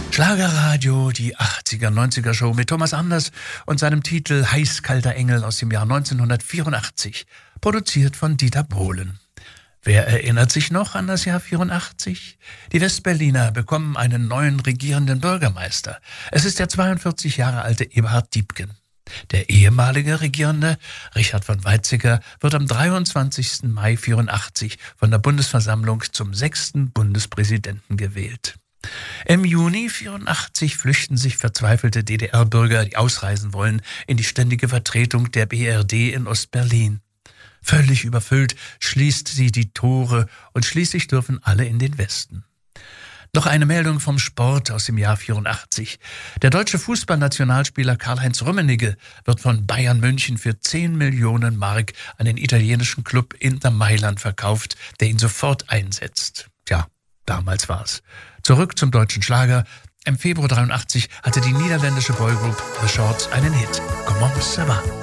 Schlagerradio, die 80er-90er Show mit Thomas Anders und seinem Titel Heißkalter Engel aus dem Jahr 1984, produziert von Dieter Bohlen. Wer erinnert sich noch an das Jahr 84? Die Westberliner bekommen einen neuen regierenden Bürgermeister. Es ist der 42 Jahre alte Eberhard Diepgen. Der ehemalige Regierende, Richard von Weizsäcker, wird am 23. Mai 84 von der Bundesversammlung zum 6. Bundespräsidenten gewählt. Im Juni 84 flüchten sich verzweifelte DDR-Bürger, die ausreisen wollen, in die ständige Vertretung der BRD in Ostberlin. Völlig überfüllt schließt sie die Tore und schließlich dürfen alle in den Westen. Noch eine Meldung vom Sport aus dem Jahr 84. Der deutsche Fußballnationalspieler Karl-Heinz Rummenigge wird von Bayern München für 10 Millionen Mark an den italienischen Club Inter Mailand verkauft, der ihn sofort einsetzt. Tja, damals war's. Zurück zum deutschen Schlager. Im Februar 83 hatte die niederländische Boygroup The Shorts einen Hit. Comment ça va?